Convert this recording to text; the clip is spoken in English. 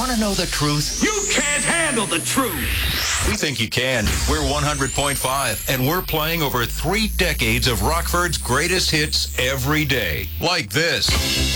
Want to know the truth? You can't handle the truth. We think you can. We're 100.5, and we're playing over 3 decades of Rockford's greatest hits every day. Like this.